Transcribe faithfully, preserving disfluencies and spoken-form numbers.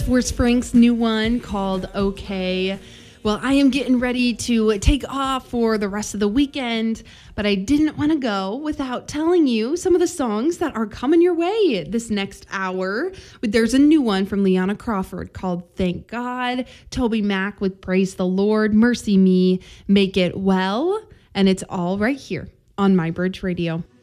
That's Force Frank's new one called Okay. Well, I am getting ready to take off for the rest of the weekend, but I didn't want to go without telling you some of the songs that are coming your way this next hour. There's a new one from Liana Crawford called Thank God, Toby Mac with Praise the Lord, Mercy Me, Make It Well, and it's all right here on My Bridge Radio.